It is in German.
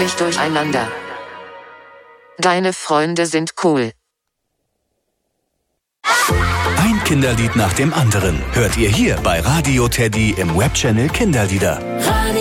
wirklich durcheinander. Deine Freunde sind cool. Ein Kinderlied nach dem anderen hört ihr hier bei Radio Teddy im Webchannel Kinderlieder.